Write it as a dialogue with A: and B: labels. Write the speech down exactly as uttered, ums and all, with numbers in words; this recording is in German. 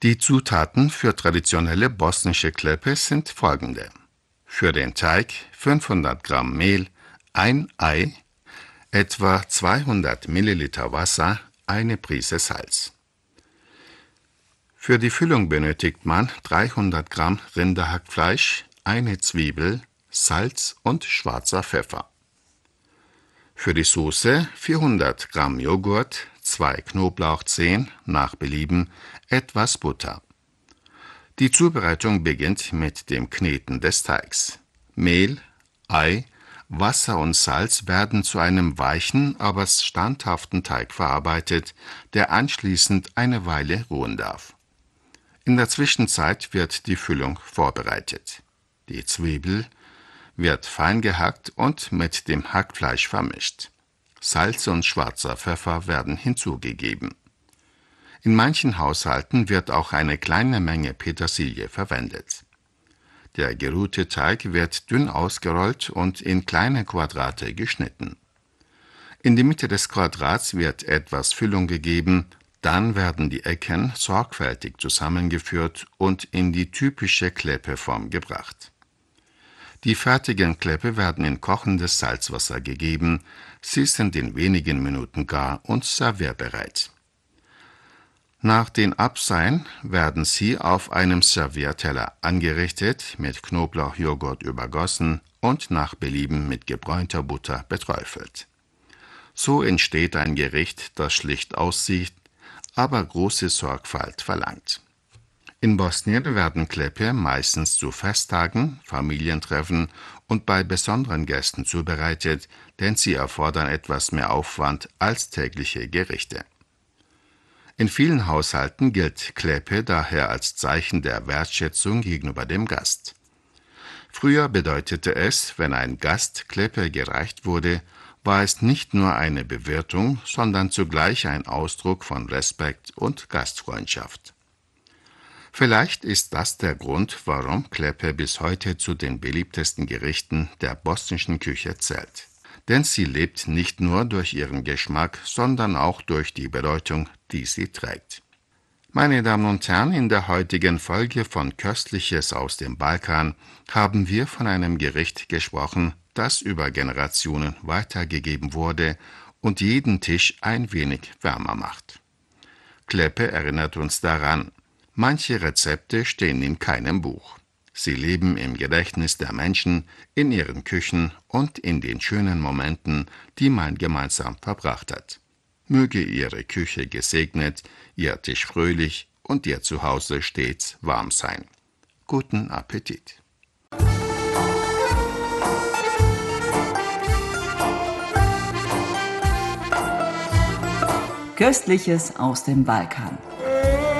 A: Die Zutaten für traditionelle bosnische Klepe sind folgende: Für den Teig fünfhundert Gramm Mehl, ein Ei, etwa zweihundert Milliliter Wasser, eine Prise Salz. Für die Füllung benötigt man dreihundert Gramm Rinderhackfleisch, eine Zwiebel, Salz und schwarzer Pfeffer. Für die Soße vierhundert Gramm Joghurt, zwei Knoblauchzehen, nach Belieben, etwas Butter. Die Zubereitung beginnt mit dem Kneten des Teigs. Mehl, Ei, Wasser und Salz werden zu einem weichen, aber standhaften Teig verarbeitet, der anschließend eine Weile ruhen darf. In der Zwischenzeit wird die Füllung vorbereitet. Die Zwiebel wird fein gehackt und mit dem Hackfleisch vermischt. Salz und schwarzer Pfeffer werden hinzugegeben. In manchen Haushalten wird auch eine kleine Menge Petersilie verwendet. Der geruhte Teig wird dünn ausgerollt und in kleine Quadrate geschnitten. In die Mitte des Quadrats wird etwas Füllung gegeben, dann werden die Ecken sorgfältig zusammengeführt und in die typische Klepeform gebracht. Die fertigen Klepe werden in kochendes Salzwasser gegeben, sie sind in wenigen Minuten gar und servierbereit. Nach den Abseien werden sie auf einem Servierteller angerichtet, mit Knoblauchjoghurt übergossen und nach Belieben mit gebräunter Butter beträufelt. So entsteht ein Gericht, das schlicht aussieht, aber große Sorgfalt verlangt. In Bosnien werden Klepe meistens zu Festtagen, Familientreffen und bei besonderen Gästen zubereitet, denn sie erfordern etwas mehr Aufwand als tägliche Gerichte. In vielen Haushalten gilt Klepe daher als Zeichen der Wertschätzung gegenüber dem Gast. Früher bedeutete es, wenn ein Gast Klepe gereicht wurde, war es nicht nur eine Bewirtung, sondern zugleich ein Ausdruck von Respekt und Gastfreundschaft. Vielleicht ist das der Grund, warum Klepe bis heute zu den beliebtesten Gerichten der bosnischen Küche zählt. Denn sie lebt nicht nur durch ihren Geschmack, sondern auch durch die Bedeutung, die sie trägt. Meine Damen und Herren, in der heutigen Folge von Köstliches aus dem Balkan haben wir von einem Gericht gesprochen, das über Generationen weitergegeben wurde und jeden Tisch ein wenig wärmer macht. Klepe erinnert uns daran, manche Rezepte stehen in keinem Buch. Sie leben im Gedächtnis der Menschen, in ihren Küchen und in den schönen Momenten, die man gemeinsam verbracht hat. Möge Ihre Küche gesegnet, Ihr Tisch fröhlich und Ihr Zuhause stets warm sein. Guten Appetit!
B: Köstliches aus dem Balkan.